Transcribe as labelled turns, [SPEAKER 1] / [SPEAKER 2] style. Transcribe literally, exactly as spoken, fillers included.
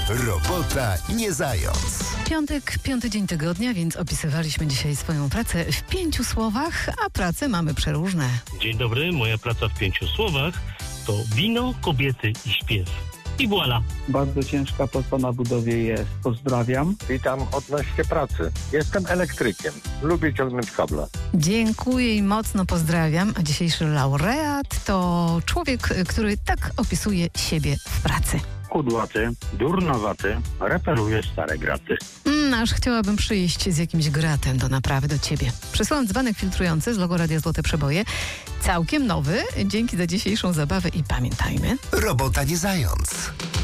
[SPEAKER 1] Robota nie zając.
[SPEAKER 2] Piątek, piąty dzień tygodnia, więc opisywaliśmy dzisiaj swoją pracę w pięciu słowach, a prace mamy przeróżne.
[SPEAKER 3] Dzień dobry, moja praca w pięciu słowach to wino, kobiety i śpiew. I voilà.
[SPEAKER 4] Bardzo ciężka praca na budowie jest. Pozdrawiam.
[SPEAKER 5] Witam odnośnie pracy. Jestem elektrykiem. Lubię ciągnąć kable.
[SPEAKER 2] Dziękuję i mocno pozdrawiam. A dzisiejszy laureat to człowiek, który tak opisuje siebie w pracy.
[SPEAKER 5] Kudłaty, durnowaty, reperuje stare graty.
[SPEAKER 2] Mm, aż chciałabym przyjść z jakimś gratem do naprawy do ciebie. Przesyłam dzbanek filtrujący z logo Radia Złote Przeboje. Całkiem nowy. Dzięki za dzisiejszą zabawę i pamiętajmy.
[SPEAKER 1] Robota nie zając.